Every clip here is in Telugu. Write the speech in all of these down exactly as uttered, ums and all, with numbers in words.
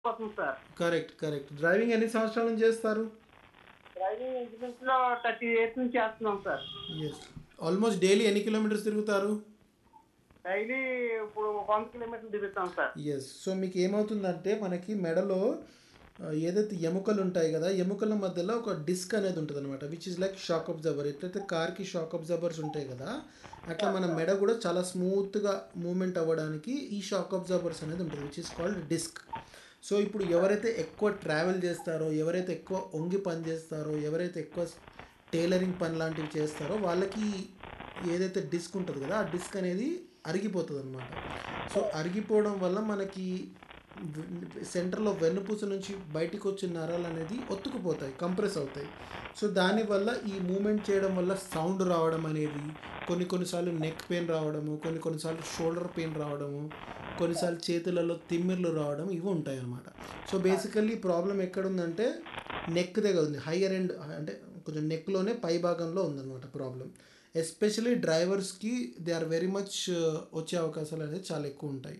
వస్తుంది సార్. కరెక్ట్. కరెక్ట్. డ్రైవింగ్ ఎన్ని సంవత్సరాల నుంచి చేస్తారు? డ్రైవింగ్ ఇంచుమించులో ముప్పై ఇయర్స్ నుంచి చేస్తున్నాం సార్. యెస్. ఆల్‌మోస్ట్ డైలీ ఎన్ని కిలోమీటర్స్ తిరుగుతారు? డైలీ ఇప్పుడు ఒక వంద కిలోమీటర్లు తిరుగుతాం సార్. యెస్. సో మీకేమవుతుందంటే మనకి మెడలో ఆహ్, ఏదైతే ఎముకలుంటాయి గదా! ఎముకల మధ్యలో ఒక డిస్క్ అనేది ఉంటదనమాట. Which is like shock absorber. ఎట్లయితే కార్‌కి షాక్ అబ్జార్బర్స్ ఉంటాయి గదా! అట్లా సార్ మన సార్. మెడ గూడా చాలా స్మూత్‌గా మూవ్‌మెంట్ అవ్వడానికి ఈ షాక్ అబ్జార్బర్స్ అనేది ఉంటది. Which is called disc. So ఇప్పుడు సార్. ఎవరైతే ఎక్కువ ట్రావెల్ చేస్తారో, ఎవరైతే ఎక్కువ ఒంగి పని చేస్తారో, ఎవరైతే ఎక్కువ స్ టైలరింగ్ పని లాంటివి చేస్తారో వాళ్ళకి ఏదైతే డిస్క్ ఉంటది గదా! ఆ డిస్క్ అనేది అరిగిపోతదనమాట. సో అరిగిపోవడం వల్ల మనకి వె సెంటర్‌లో వెన్నుపూస నుంచి బయటికొచ్చే నరాలనేది ఒత్తుకుపోతాయి. కంప్రెస్ అవుతాయి. సో దానివల్ల ఈ మూవ్‌మెంట్ చేయడం వల్ల సౌండ్ రావడం అనేది, కొన్ని కొన్ని సార్లు నెక్ పెయిన్ రావడము, కొన్ని కొన్ని సార్లు షోల్డర్ పెయిన్ రావడము, కొన్నిసార్లు చేతులలో తిమ్మిర్లు రావడం ఇవి ఉంటాయన్నమాట. సో బేసికల్లీ ప్రాబ్లమ్ ఎక్కడుందంటే నెక్ దగ్గర ఉంది. హైయర్ ఎండ్ అంటే కొంచెం నెక్‌లోనే పై భాగంలో ఉందన్నమాట problem. Especially డ్రైవర్స్‌కి they are very much వచ్చే అవకాశాలనేవి చాలా ఎక్కువుంటాయి.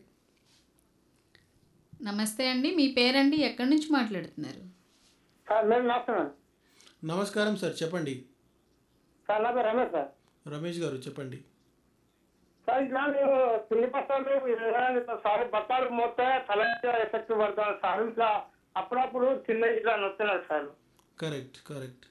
నమస్తే అండి. మీ పేరండి? ఎక్కడి నుంచి మాట్లాడుతున్నారు? సార్ మేము నమస్కారం. నమస్కారం సార్. చెప్పండి. సార్ నా పేరు రమేష్ సార్. రమేష్ గారు చెప్పండి. సార్ ఇట్లా నేను తిండి పట్టాలు సార్ బట్టాలు మోస్తే తల ఎఫెక్ట్ పడుతుంది సార్. ఇట్లా అప్పుడప్పుడు చిన్న ఇట్లా నొస్తున్నారు sir. Correct. Correct.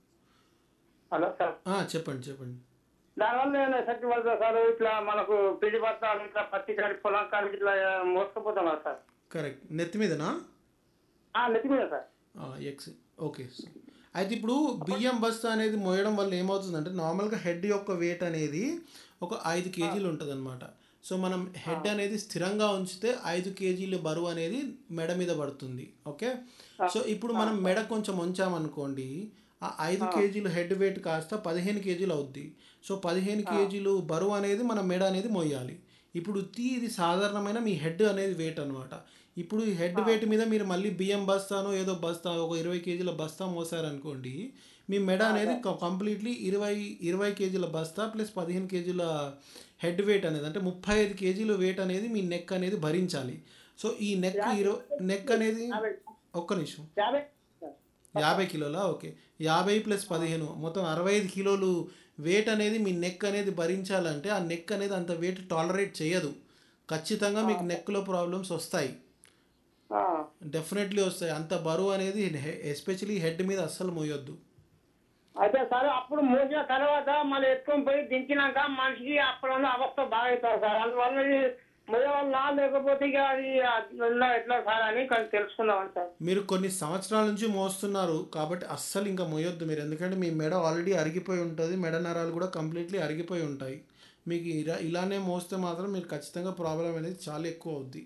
Hello sir. ఆ! చెప్పండి. చెప్పండి. దానివల్ల ఏమైనా ఎఫెక్ట్ పడుతుందా సార్? ఇట్లా మనకు పిండి పట్టాలు ఇట్లా పత్తి కాడి పొలం కాడికి ఇట్లా మోసుకుపోతున్నారు సార్. కరెక్ట్. నెత్తి మీదనా? ఆ, నెత్తి మీద సార్. ఆ! X okay. సో అయితే ఇప్పుడు బియ్యం బస్తా అనేది మోయడం వల్ల ఏమవుతుందంటే నార్మల్‌గా హెడ్ యొక్క వెయిట్ అనేది ఒక ఐదు ఆ, కేజీలు ఉంటదనమాట. సో మనం ఆ, హెడ్ అనేది స్థిరంగా ఉంచితే ఐదు కేజీల బరువు అనేది మెడ మీద పడుతుంది. ఓకే. ఆ, సో ఇప్పుడు ఆ, మనం సార్. మెడ కొంచెం వంచామనుకోండి, ఆ ఐదు ఆ, కేజీలు హెడ్ వెయిట్ కాస్త పదిహేను కేజీలు అవుద్ది. సో పదిహేను ఆ, కేజీలు బరువు అనేది మన మెడ అనేది మోయాలి. ఇప్పుడు తి ఇది సాధారణమైన మీ హెడ్ అనేది వెయిట్ అనమాట. ఇప్పుడు ఈ హెడ్ ఆ, వెయిట్ మీద మీరు మళ్ళీ బియ్యం బస్తానో ఏదో బస్తా ఒక ఇరవై కేజీల బస్తా మోసారనుకోండి, మీ మెడ ఆ, అనేది సార్. క కంప్లీట్‌లీ ఇరవై, ఇరవై కేజీల బస్తా ప్లస్ పదిహేను కేజీల హెడ్ వెయిట్ అనేది అంటే ముప్పై ఐదు కేజీల వెయిట్ అనేది మీ నెక్ అనేది భరించాలి. సో ఈ నెక్ యాభై ఇరవ నెక్ అనేది యాభై ఒక్క నిమిషం. యాభై సార్. యాభై పడతాం. కిలోలా? ఓకే. యాభై ప్లస్ ఆ, పదిహేను మొత్తం అరవై ఐదు కిలోలు వెయిట్ అనేది మీ నెక్ అనేది భరించాలంటే ఆ నెక్ అనేది అంత వెయిట్ టాలరేట్ చేయదు. ఖచ్చితంగా ఆ, మీకు సార్. నెక్‌లో ప్రాబ్లమ్స్ వస్తాయి. ఆ, డెఫినెట్‌లీ వస్తాయి. అంత బరువు అనేది హె ఎస్పెషల్లీ హెడ్ మీద అస్సలు మోయొద్దు. అయితే సార్ అప్పుడు మోసిన తర్వాత మళ్ళీ ఎత్తుకొని పోయి దించినాక మనిషికి అప్పుడున్న అవస్థ బాగా అవుతుంది సార్. అందువల్ల ఇది మొయ్య వల్ల లేకపోతే ఇక అది అట్లా ఎట్లా సార్ అని కొంచెం తెలుసుకుందామని సార్. మీరు కొన్ని సంవత్సరాల నుంచి మోస్తున్నారు కాబట్టి అస్సలు ఇంకా మోయొద్దు మీరు. ఎందుకంటే మీ మెడ ఆల్రెడీ అరిగిపోయి ఉంటది. మెడ నరాలు కూడా కంప్లీట్‌లీ అరిగిపోయి ఉంటాయి. మీకు ఇలా ఇలానే మోస్తే మాత్రం మీరు ఖచ్చితంగా ప్రాబ్లమ్ అనేది చాలా ఎక్కువ అవుద్ది.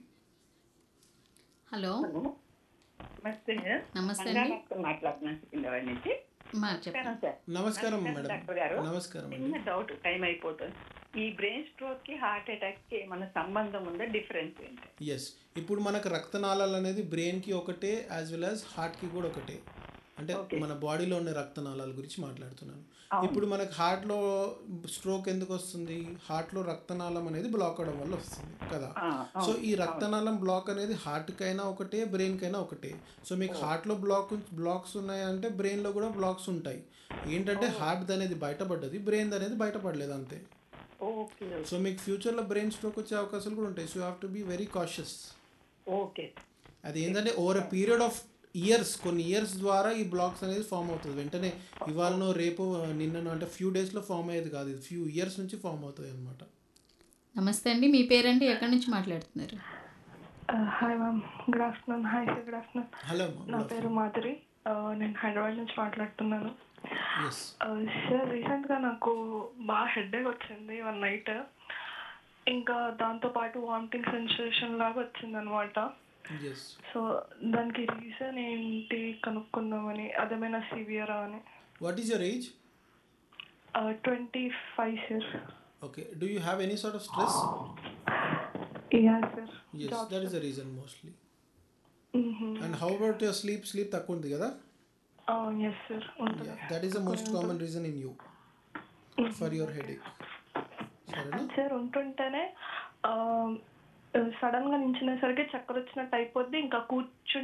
హలో. హలో నమస్తే నమస్తే అండి. మంగానక్క మాట్లాడుతున్నాను సికింద్రాబాద్ నుంచి. మా నమస్కారం చెప్పండి. సార్. నమస్కారం నమస్కారం మేడం. డాక్టర్ గారు. నమస్కారం అండి. చిన్న డౌట్, టైం అయిపోతుంది. ఈ బ్రెయిన్ స్ట్రోక్ కి హార్ట్ అటాక్ కి ఏమైనా సంబంధం ఉందా? డిఫరెన్స్ ఏంటి? యెస్. ఇప్పుడు మనకు రక్తనాళాలు అనేది బ్రెయిన్‌కి ఒకటే యాస్ వెల్ యాస్ హార్ట్‌కి కూడా ఒకటే. అంటే ఓకే. మన బాడీలో ఉన్న రక్తనాళాల గురించి మాట్లాడుతున్నాను. అవును. ఇప్పుడు మనకు హార్ట్‌లో స్ట్రోక్ ఎందుకు వస్తుంది? హార్ట్‌లో రక్తనాళం అనేది బ్లాక్ అవ్వడం వల్ల వస్తుంది కదా! ఆ, సో అవును ఈ అవును. రక్తనాళం బ్లాక్ అనేది హార్ట్‌కైనా ఒకటే, బ్రెయిన్‌కైనా ఒకటే. సో మీకు ఓ హార్ట్‌లో బ్లాక్ బ్లాక్స్ ఉన్నాయంటే బ్రెయిన్‌లో కూడా బ్లాక్స్ ఉంటాయి. ఓ ఏంటంటే హార్ట్‌ది అనేది బయటపడ్డది. బ్రెయిన్‌ది అనేది బయటపడలేదు అంతే. ఓకే సో ఓకే మీకు ఫ్యూచర్‌లో బ్రెయిన్ స్ట్రోక్ వచ్చే అవకాశాలు కూడా ఉంటాయి. So you have to be very cautious. Okay అది ఓకే. ఏంటంటే over a period of years కొన్ని ఇయర్స్ ద్వారా ఈ బ్లాక్స్ అనేది ఫామ్ అవుతుంది. వెంటనే ఇవాళనో రేపు నిన్ననో అంటే ఫ్యూ డేస్‌లో ఫామ్ అయ్యేది కాదు. ఇది ఫ్యూ ఇయర్స్ నుంచి ఫామ్ అవుతాయి అన్నమాట. నమస్తే అండి. మీ పేరండి? ఎక్కడి నుంచి మాట్లాడుతున్నారు? Hi ma'am, good afternoon. Hi sir, good afternoon. Hello అమ్మా. నా గుడ్ పేరు ఆఫ్టర్నూన్. మాధురి. ఆ, నేను హైదరాబాద్ నుంచి మాట్లాడుతున్నాను. ఎస్. ఆ, సార్ రీసెంట్గా నాకు బాగా హెడేక్ వచ్చింది వన్ నైట్. ఇంకా దాంతోపాటు వామిటింగ్ సెన్సేషన్ లాగా వచ్చిందనమాట. ఎస్. సో దానికి రీజన్ ఏంటి కనుక్కుందామని. అదేమైనా సివియరా అని. What is your age? Twenty five sir. Okay. Do you have any sort of stress? Yeah sir, yes. Job that is the stress. Reason mostly. And how about your sleep? Sleep తక్కువ ఉంది కదా? ఎస్ సార్, ఉంటుంది. యా. దట్ ఈస్ ద తక్కువనే మోస్ట్ కామన్ ఉంటుంది. Reason in you for your headache. సరేనా? అది సార్ ఉంటుంటేనే సడన్గా నించునేసరికి చక్కర వచ్చినట్టు అయిపోద్ది. ఇంకా కూర్చుని